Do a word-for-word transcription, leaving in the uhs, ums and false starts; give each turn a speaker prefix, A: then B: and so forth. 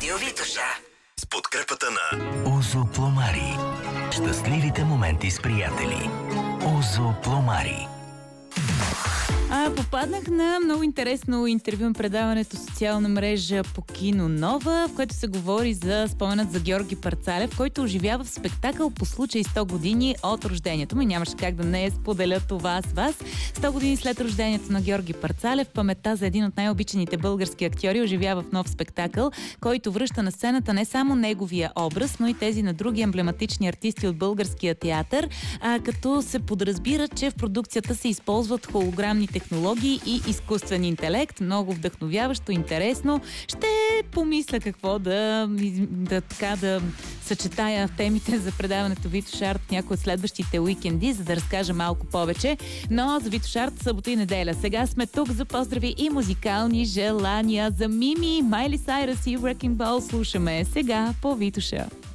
A: Радио Витоша.
B: С подкрепата на Озо Пломари. Щастливите моменти с приятели. Озо Пломари.
C: А, попаднах на много интересно интервю на предаването социална мрежа по Кино Нова, в което се говори за споменът за Георги Парцалев, който оживява в спектакъл по случай сто години от рождението му. Нямаше как да не споделя това с вас. сто години след рождението на Георги Парцалев, паметта за един от най-обичаните български актьори оживява в нов спектакъл, който връща на сцената не само неговия образ, но и тези на други емблематични артисти от българския театър, а, като се подразбира, че в продукцията се използват холограмни технологии и изкуствен интелект. Много вдъхновяващо, интересно. Ще помисля какво да, да, така, да съчетая темите за предаването Витош Арт в някои от следващите уикенди, за да разкажа малко повече. Но за Витош Арт събота и неделя. Сега сме тук за поздрави и музикални желания за Мими, Майли Сайръс и Wrecking Ball. Слушаме сега по Витоша.